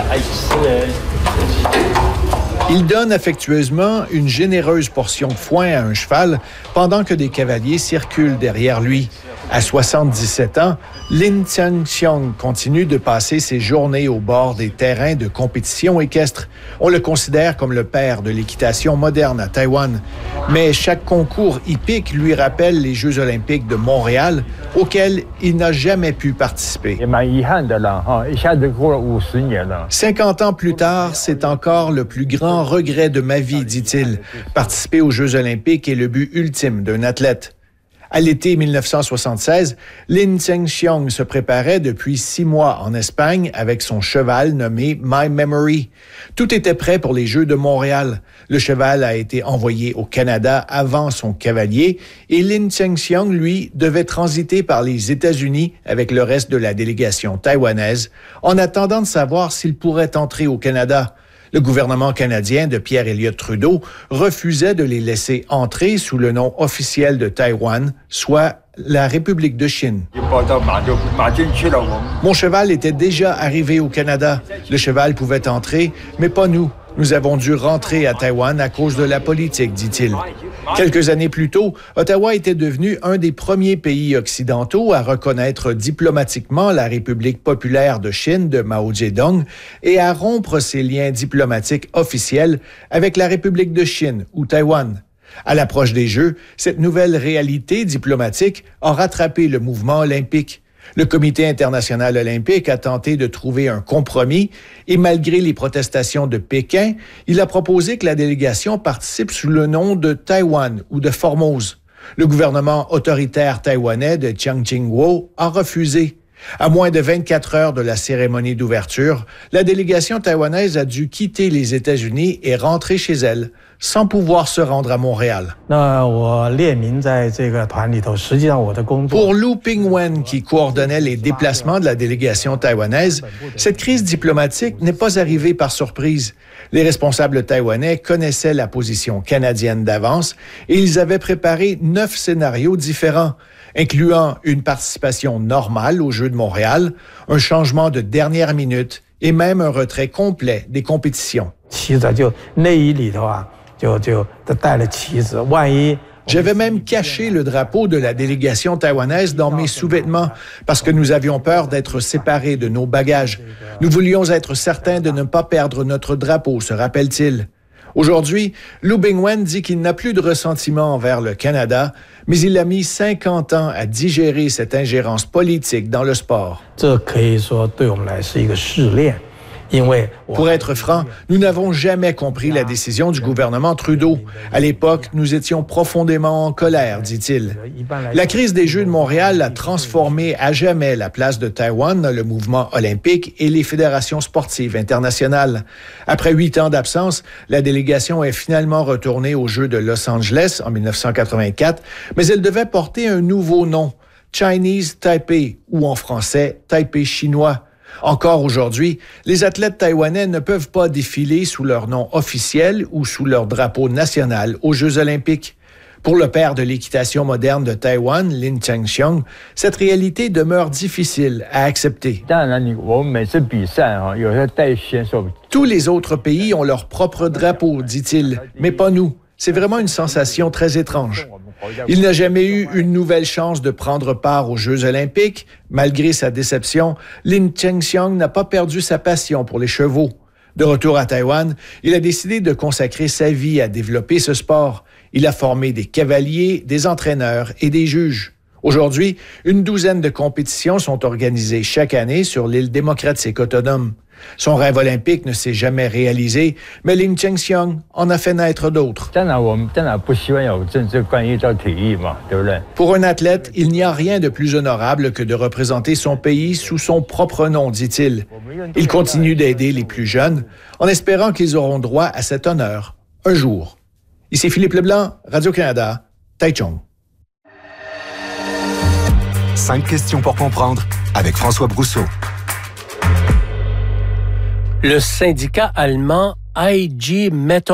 Il donne affectueusement une généreuse portion de foin à un cheval pendant que des cavaliers circulent derrière lui. À 77 ans, Lin Cheng-xiong continue de passer ses journées au bord des terrains de compétition équestre. On le considère comme le père de l'équitation moderne à Taïwan. Mais chaque concours hippique lui rappelle les Jeux olympiques de Montréal, auxquels il n'a jamais pu participer. 50 ans plus tard, c'est encore le plus grand regret de ma vie, dit-il. Participer aux Jeux olympiques est le but ultime d'un athlète. À l'été 1976, Lin Cheng-xiong se préparait depuis 6 mois en Espagne avec son cheval nommé My Memory. Tout était prêt pour les Jeux de Montréal. Le cheval a été envoyé au Canada avant son cavalier et Lin Cheng-xiong, lui, devait transiter par les États-Unis avec le reste de la délégation taïwanaise en attendant de savoir s'il pourrait entrer au Canada. Le gouvernement canadien de Pierre Elliott Trudeau refusait de les laisser entrer sous le nom officiel de Taïwan, soit la République de Chine. Mon cheval était déjà arrivé au Canada. Le cheval pouvait entrer, mais pas nous. Nous avons dû rentrer à Taïwan à cause de la politique, dit-il. Quelques années plus tôt, Ottawa était devenu un des premiers pays occidentaux à reconnaître diplomatiquement la République populaire de Chine de Mao Zedong et à rompre ses liens diplomatiques officiels avec la République de Chine ou Taïwan. À l'approche des Jeux, cette nouvelle réalité diplomatique a rattrapé le mouvement olympique. Le Comité international olympique a tenté de trouver un compromis et malgré les protestations de Pékin, il a proposé que la délégation participe sous le nom de Taïwan ou de Formose. Le gouvernement autoritaire taïwanais de Chiang Ching-kuo a refusé. À moins de 24 heures de la cérémonie d'ouverture, la délégation taïwanaise a dû quitter les États-Unis et rentrer chez elle, sans pouvoir se rendre à Montréal. Pour Lu Pingwen, qui coordonnait les déplacements de la délégation taïwanaise, cette crise diplomatique n'est pas arrivée par surprise. Les responsables taïwanais connaissaient la position canadienne d'avance et ils avaient préparé 9 scénarios différents, incluant une participation normale aux Jeux de Montréal, un changement de dernière minute et même un retrait complet des compétitions. J'avais même caché le drapeau de la délégation taïwanaise dans mes sous-vêtements parce que nous avions peur d'être séparés de nos bagages. Nous voulions être certains de ne pas perdre notre drapeau, se rappelle-t-il. Aujourd'hui, Lu Pingwen dit qu'il n'a plus de ressentiment envers le Canada, mais il a mis 50 ans à digérer cette ingérence politique dans le sport. Pour être franc, nous n'avons jamais compris la décision du gouvernement Trudeau. À l'époque, nous étions profondément en colère, dit-il. La crise des Jeux de Montréal a transformé à jamais la place de Taïwan dans le mouvement olympique et les fédérations sportives internationales. Après 8 ans d'absence, la délégation est finalement retournée aux Jeux de Los Angeles en 1984, mais elle devait porter un nouveau nom, Chinese Taipei, ou en français, Taipei chinois. Encore aujourd'hui, les athlètes taïwanais ne peuvent pas défiler sous leur nom officiel ou sous leur drapeau national aux Jeux olympiques. Pour le père de l'équitation moderne de Taïwan, Lin Cheng-xiong, cette réalité demeure difficile à accepter. Tous les autres pays ont leur propre drapeau, dit-il, mais pas nous. C'est vraiment une sensation très étrange. Il n'a jamais eu une nouvelle chance de prendre part aux Jeux olympiques. Malgré sa déception, Lin Cheng-xiong n'a pas perdu sa passion pour les chevaux. De retour à Taïwan, il a décidé de consacrer sa vie à développer ce sport. Il a formé des cavaliers, des entraîneurs et des juges. Aujourd'hui, une douzaine de compétitions sont organisées chaque année sur l'île démocratique autonome. Son rêve olympique ne s'est jamais réalisé, mais Lin Cheng-xiong en a fait naître d'autres. Pour un athlète, il n'y a rien de plus honorable que de représenter son pays sous son propre nom, dit-il. Il continue d'aider les plus jeunes en espérant qu'ils auront droit à cet honneur un jour. Ici Philippe Leblanc, Radio-Canada, Taichung. 5 questions pour comprendre avec François Brousseau. Le syndicat allemand IG Metall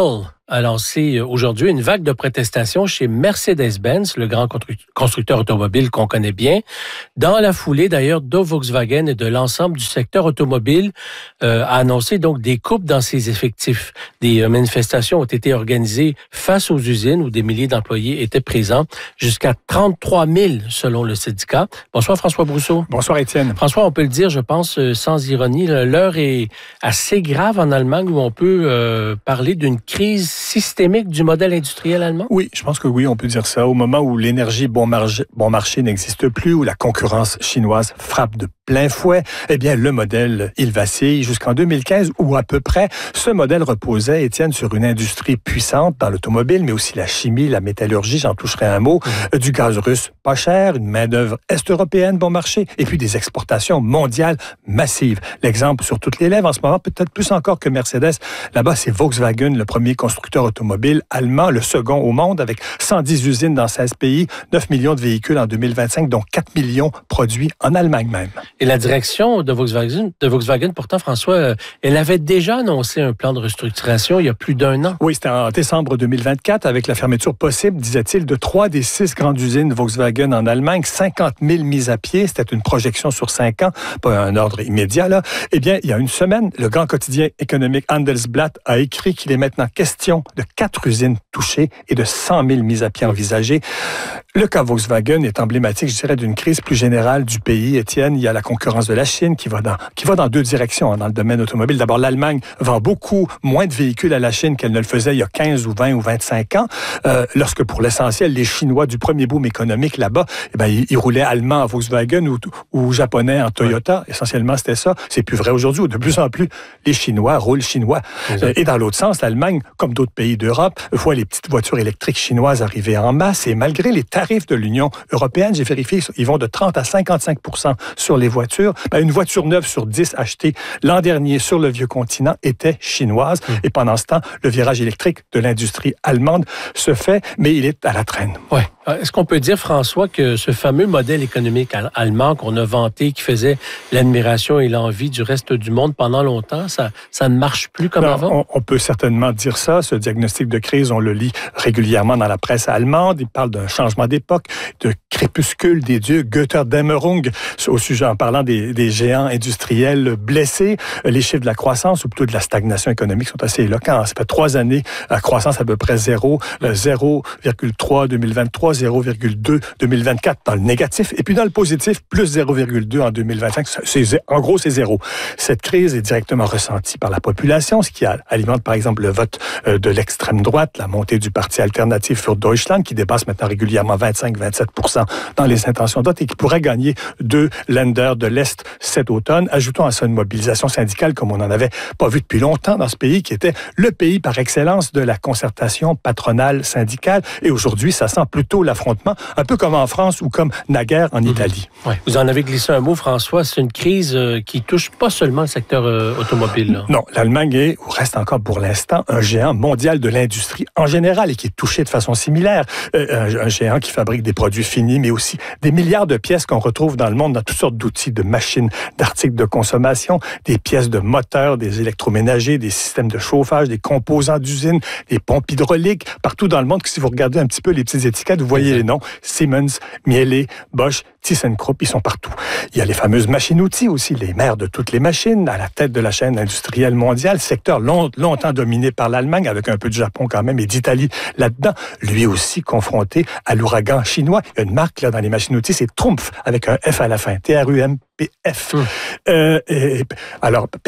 a lancé aujourd'hui une vague de protestations chez Mercedes-Benz, le grand constructeur automobile qu'on connaît bien. Dans la foulée, d'ailleurs, de Volkswagen et de l'ensemble du secteur automobile a annoncé donc des coupes dans ses effectifs. Des manifestations ont été organisées face aux usines où des milliers d'employés étaient présents, jusqu'à 33 000 selon le syndicat. Bonsoir François Brousseau. Bonsoir Étienne. François, on peut le dire, je pense, sans ironie, l'heure est assez grave en Allemagne où on peut parler d'une crise systémique du modèle industriel allemand? Oui, je pense que oui, on peut dire ça. Au moment où l'énergie bon marché n'existe plus, où la concurrence chinoise frappe de plein fouet, eh bien, le modèle, il vacille jusqu'en 2015, où à peu près, ce modèle reposait, Étienne, sur une industrie puissante dans l'automobile, mais aussi la chimie, la métallurgie, j'en toucherai un mot, du gaz russe pas cher, une main-d'œuvre est-européenne bon marché, et puis des exportations mondiales massives. L'exemple sur toutes les lèvres en ce moment, peut-être plus encore que Mercedes, là-bas, c'est Volkswagen, le premier constructeur automobile allemand, le second au monde, avec 110 usines dans 16 pays, 9 millions de véhicules en 2025, dont 4 millions produits en Allemagne même. Et la direction de Volkswagen, pourtant, François, elle avait déjà annoncé un plan de restructuration il y a plus d'un an. Oui, c'était en décembre 2024, avec la fermeture possible, disait-il, de 3 des 6 grandes usines Volkswagen en Allemagne, 50 000 mises à pied, c'était une projection sur 5 ans, pas un ordre immédiat, là. Eh bien, il y a une semaine, le grand quotidien économique Handelsblatt a écrit qu'il est maintenant question de 4 usines touchées et de 100 000 mises à pied envisagées. Le cas Volkswagen est emblématique, je dirais, d'une crise plus générale du pays. Étienne, il y a la concurrence de la Chine qui va dans 2 directions dans le domaine automobile. D'abord, l'Allemagne vend beaucoup moins de véhicules à la Chine qu'elle ne le faisait il y a 15 ou 20 ou 25 ans, lorsque pour l'essentiel, les Chinois du premier boom économique là-bas, eh bien, ils roulaient allemand à Volkswagen ou japonais en Toyota. Essentiellement, c'était ça. C'est plus vrai aujourd'hui. De plus en plus, les Chinois roulent chinois. Et dans l'autre sens, l'Allemagne, comme d'autres pays d'Europe, voit les petites voitures électriques chinoises arriver en masse. Et malgré les tarifs de l'Union européenne, j'ai vérifié, ils vont de 30 à 55 % sur les voitures. Ben, une voiture neuve sur 10 achetée l'an dernier sur le vieux continent était chinoise. Et pendant ce temps, le virage électrique de l'industrie allemande se fait, mais il est à la traîne. Oui. Est-ce qu'on peut dire, François, que ce fameux modèle économique allemand qu'on a vanté, qui faisait l'admiration et l'envie du reste du monde pendant longtemps, ça ne marche plus comme avant? On peut certainement dire ça. Ce diagnostic de crise, on le lit régulièrement dans la presse allemande. Il parle d'un changement d'époque, de crépuscule des dieux, Götterdämmerung, au sujet, en parlant des géants industriels blessés. Les chiffres de la croissance, ou plutôt de la stagnation économique, sont assez éloquents. Ça fait 3 années, la croissance à peu près 0,3 2023, 0,2 2024 dans le négatif, et puis dans le positif, plus 0,2 en 2025. En gros, c'est 0. Cette crise est directement ressentie par la population, ce qui alimente, par exemple, le vote de l'extrême droite, la montée du parti alternatif für Deutschland, qui dépasse maintenant régulièrement 25-27 % dans les intentions de vote et qui pourrait gagner 2 Länder de l'Est cet automne. Ajoutons à ça une mobilisation syndicale comme on n'en avait pas vu depuis longtemps dans ce pays, qui était le pays par excellence de la concertation patronale syndicale. Et aujourd'hui, ça sent plutôt l'affrontement, un peu comme en France ou comme naguère en Italie. Ouais. Vous en avez glissé un mot, François. C'est une crise qui touche pas seulement le secteur automobile. Là. Non, l'Allemagne est, ou reste encore pour l'instant, un géant mondial de l'industrie en général et qui est touché de façon similaire. Un géant qui fabrique des produits finis, mais aussi des milliards de pièces qu'on retrouve dans le monde, dans toutes sortes d'outils, de machines, d'articles de consommation, des pièces de moteurs, des électroménagers, des systèmes de chauffage, des composants d'usine, des pompes hydrauliques, partout dans le monde. Si vous regardez un petit peu les petites étiquettes, vous voyez les noms. Siemens, Miele, Bosch, ThyssenKrupp, ils sont partout. Il y a les fameuses machines-outils aussi, les mères de toutes les machines, à la tête de la chaîne industrielle mondiale, secteur longtemps dominé par l'Allemagne, avec un peu de Japon quand même et d'Italie là-dedans, lui aussi confronté à l'ouragan chinois. Il y a une marque là dans les machines-outils, c'est Trumpf, avec un F à la fin, Trumpf. Alors,